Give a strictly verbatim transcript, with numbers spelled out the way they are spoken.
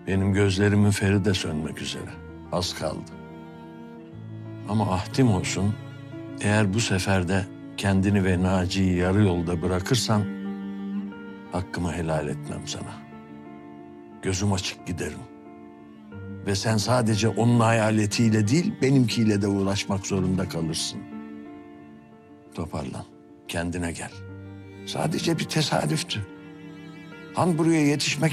Benim gözlerimin feri de sönmek üzere. Az kaldı. Ama ahdim olsun, eğer bu sefer de kendini ve Naci'yi yarı yolda bırakırsan hakkımı helal etmem sana. Gözüm açık giderim. Ve sen sadece onun hayaletiyle değil, benimkiyle de uğraşmak zorunda kalırsın. Toparlan, kendine gel. Sadece bir tesadüftü. Han buraya yetişmek